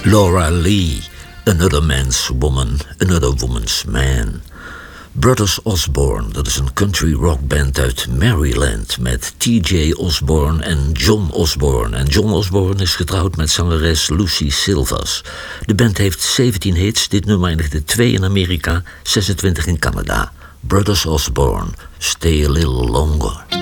Laura Lee, Another Man's Woman, Another Woman's Man. Brothers Osborne, dat is een country rock band uit Maryland met T.J. Osborne en John Osborne. En John Osborne is getrouwd met zangeres Lucy Silvas. De band heeft 17 hits, dit nummer eindigde 2 in Amerika, 26 in Canada. Brothers Osborne, Stay a Little Longer.